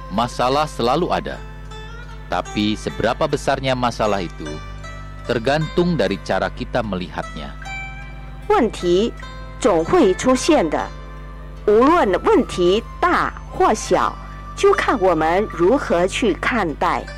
Masalah selalu ada, tapi seberapa besarnya masalah itu tergantung dari cara kita melihatnya. 问题总会出现的，无论问题大或小，就看我们如何去看待。